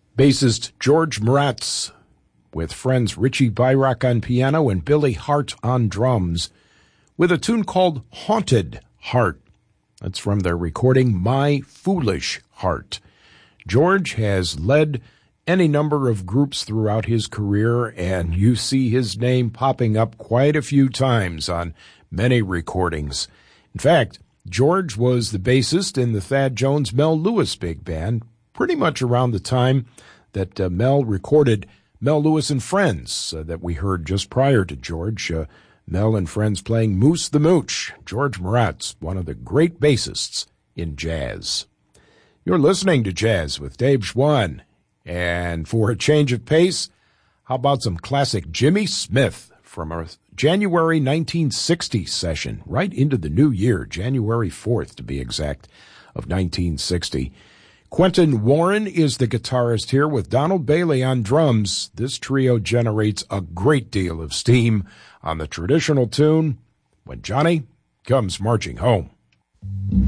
Bassist George Moretz, with friends Richie Byrock on piano and Billy Hart on drums, with a tune called Haunted Heart. That's from their recording My Foolish Heart. George has led any number of groups throughout his career, and you see his name popping up quite a few times on many recordings. In fact, George was the bassist in the Thad Jones Mel Lewis Big Band pretty much around the time that Mel recorded Mel Lewis and Friends that we heard just prior to George. Mel and Friends playing Moose the Mooch. George Moretz, one of the great bassists in jazz. You're listening to Jazz with Dave Schwann. And for a change of pace, how about some classic Jimmy Smith from a January 1960 session, right into the new year, January 4th to be exact, of 1960. Quentin Warren is the guitarist here with Donald Bailey on drums. This trio generates a great deal of steam on the traditional tune, When Johnny Comes Marching Home.